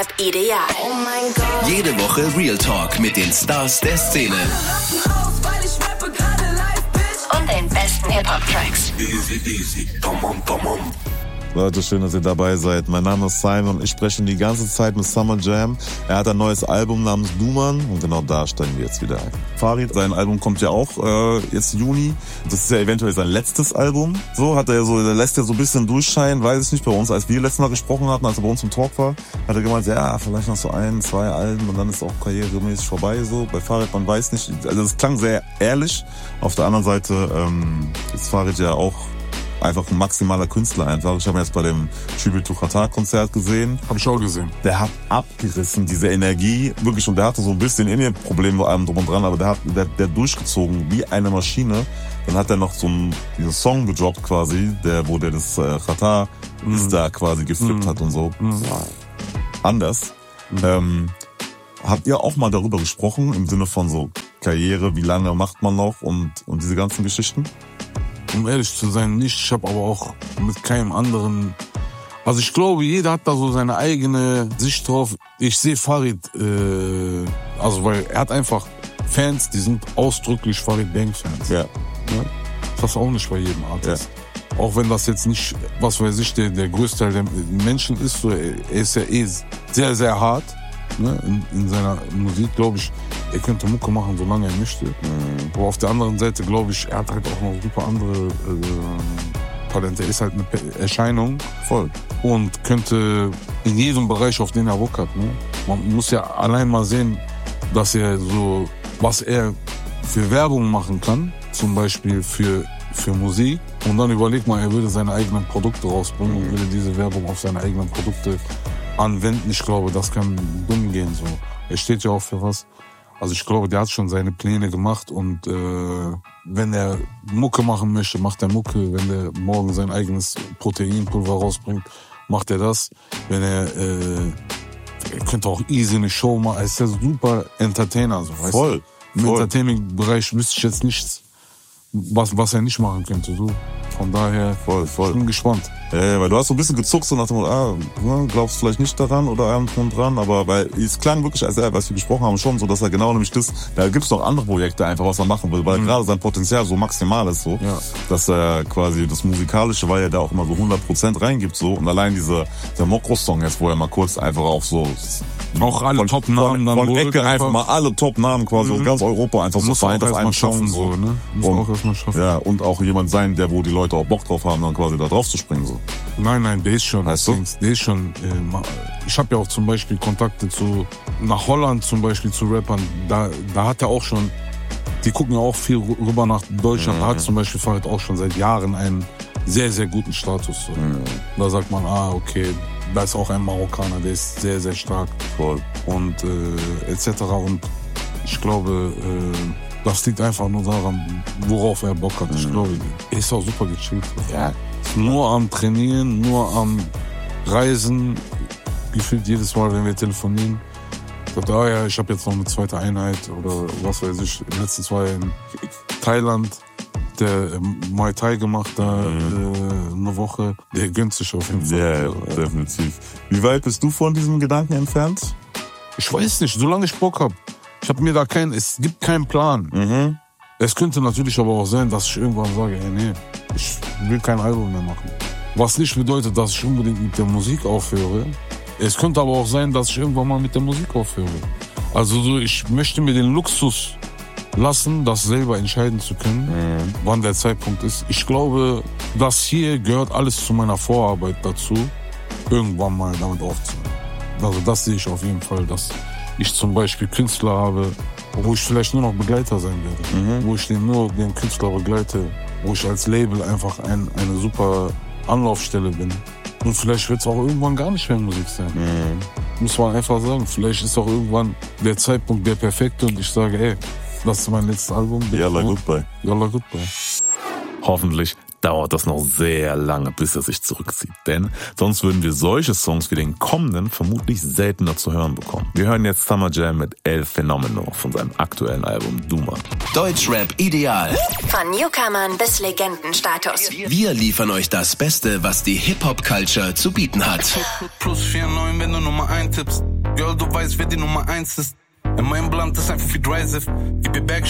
Ideal. Oh mein Gott. Jede Woche Real Talk mit den Stars der Szene. Und den besten Hip-Hop-Tracks. Easy. Come on. Leute, schön, dass ihr dabei seid. Mein Name ist Simon und ich spreche die ganze Zeit mit Summer Jam. Er hat ein neues Album namens Duman und genau da steigen wir jetzt wieder ein. Farid, sein Album kommt ja auch jetzt Juni. Das ist ja eventuell sein letztes Album. So hat er so, der lässt ja so ein bisschen durchscheinen, weiß ich nicht, bei uns, als wir letztes Mal gesprochen hatten, als er bei uns im Talk war, hat er gemeint, ja, vielleicht noch so 1, 2 Alben und dann ist auch karrieremäßig vorbei. So bei Farid, man weiß nicht. Also das klang sehr ehrlich. Auf der anderen Seite ist Farid ja auch einfach ein maximaler Künstler einfach. Ich habe ihn jetzt bei dem Tribute to Qatar Konzert gesehen. Hab ich auch gesehen. Der hat abgerissen, diese Energie, wirklich. Und der hatte so ein bisschen Indien-Problem bei allem drum und dran, aber der hat durchgezogen wie eine Maschine. Dann hat er noch so diesen Song gedroppt quasi, wo der das Qatar da quasi geflippt hat und so. Anders. Habt ihr auch mal darüber gesprochen, im Sinne von so Karriere, wie lange macht man noch und diese ganzen Geschichten? Um ehrlich zu sein, nicht. Ich habe aber auch mit keinem anderen... Also ich glaube, jeder hat da so seine eigene Sicht drauf. Ich sehe Farid, weil er hat einfach Fans, die sind ausdrücklich Farid Bang-Fans. Ja. Das hast du auch nicht bei jedem Artist. Ja. Auch wenn das jetzt nicht, was weiß ich, der größte Teil der Menschen ist, so, er ist ja sehr, sehr hart. Ne? In seiner Musik, glaube ich, er könnte Mucke machen, solange er möchte. Aber auf der anderen Seite, glaube ich, er hat halt auch noch super andere Talente. Er ist halt eine Erscheinung. Voll. Und könnte in jedem Bereich, auf den er Bock hat. Ne? Man muss ja allein mal sehen, dass er so, was er für Werbung machen kann, zum Beispiel für Musik. Und dann überlegt mal, er würde seine eigenen Produkte rausbringen und würde diese Werbung auf seine eigenen Produkte anwenden. Ich glaube, das kann dumm gehen. So. Er steht ja auch für was. Also ich glaube, der hat schon seine Pläne gemacht und wenn er Mucke machen möchte, macht er Mucke. Wenn er morgen sein eigenes Proteinpulver rausbringt, macht er das. Wenn er könnte auch easy eine Show machen. Er ist ja super Entertainer. So, weißt Voll. du? Im Entertainment-Bereich wüsste ich jetzt nichts, was er nicht machen könnte. So. Von daher, voll. Ich bin gespannt. Weil du hast so ein bisschen gezuckt, so nach dem Motto, glaubst vielleicht nicht daran oder allem drum dran, aber weil es klang wirklich, als wir gesprochen haben, schon so, dass er genau nämlich da gibt's noch andere Projekte einfach, was er machen will, weil gerade sein Potenzial so maximal ist, so, dass er quasi das Musikalische, weil er da auch immer so 100% reingibt, so, und allein der Mokro-Song jetzt, wo er mal kurz einfach auf so auch alle Top-Namen dann von Ecke einfach mal alle Top-Namen quasi aus ganz Europa einfach so vereint auf einen Song. So, ne? Muss auch erstmal schaffen. Ja, und auch jemand sein, wo die Leute auch Bock drauf haben, dann quasi da drauf zu springen, so. Nein, der ist schon. Weißt du? Der ist schon. Ich habe ja auch zum Beispiel Kontakte nach Holland zum Beispiel zu Rappern. Da hat er auch schon. Die gucken ja auch viel rüber nach Deutschland. Da hat zum Beispiel Farid auch schon seit Jahren einen sehr, sehr guten Status. So. Da sagt man, okay, da ist auch ein Marokkaner, der ist sehr, sehr stark. Voll. Und etc. Und ich glaube, das liegt einfach nur daran, worauf er Bock hat. Ich glaube, er ist auch super gechillt. Ja. Nur am Trainieren, nur am Reisen, gefühlt jedes Mal, wenn wir telefonieren. Ich habe jetzt noch eine zweite Einheit oder was weiß ich, die letzten 2 in Thailand, der Muay Thai gemacht, da eine Woche, der gönnt sich auf jeden Fall. Ja, definitiv. Wie weit bist du von diesem Gedanken entfernt? Ich weiß nicht, solange ich Bock hab. Ich habe mir es gibt keinen Plan. Es könnte natürlich aber auch sein, dass ich irgendwann sage, nee, ich will kein Album mehr machen. Was nicht bedeutet, dass ich unbedingt mit der Musik aufhöre. Es könnte aber auch sein, dass ich irgendwann mal mit der Musik aufhöre. Also ich möchte mir den Luxus lassen, das selber entscheiden zu können, wann der Zeitpunkt ist. Ich glaube, das hier gehört alles zu meiner Vorarbeit dazu, irgendwann mal damit aufzuhören. Also das sehe ich auf jeden Fall, dass ich zum Beispiel Künstler habe, wo ich vielleicht nur noch Begleiter sein werde, wo ich nur den Künstler begleite, wo ich als Label einfach eine super Anlaufstelle bin. Und vielleicht wird es auch irgendwann gar nicht mehr Musik sein. Muss man einfach sagen, vielleicht ist auch irgendwann der Zeitpunkt der perfekte und ich sage, das ist mein letztes Album. Yalla Goodbye. Yalla Goodbye. Hoffentlich dauert das noch sehr lange, bis er sich zurückzieht. Denn sonst würden wir solche Songs wie den kommenden vermutlich seltener zu hören bekommen. Wir hören jetzt Summer Jam mit El Fenomeno von seinem aktuellen Album Duma. Deutschrap ideal. Von Newcomern bis Legendenstatus. Wir liefern euch das Beste, was die Hip-Hop-Culture zu bieten hat. Plus 49, wenn du Nummer 1 tippst. Girl, du weißt, wer die Nummer 1 ist. In meinem Blunt ist einfach viel Dry-Sift. Gib ihr Back